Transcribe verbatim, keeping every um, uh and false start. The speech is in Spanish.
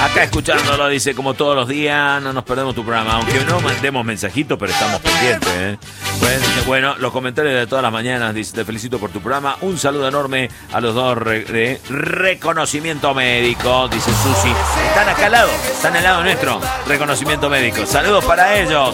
Acá escuchándolo, dice, como todos los días, no nos perdemos tu programa. Aunque no mandemos mensajitos, pero estamos pendientes, ¿eh? Bueno, bueno, los comentarios de todas las mañanas, dice, te felicito por tu programa. Un saludo enorme a los dos re- de reconocimiento médico, dice Susi. Están acá al lado, están al lado nuestro, reconocimiento médico. Saludos para ellos.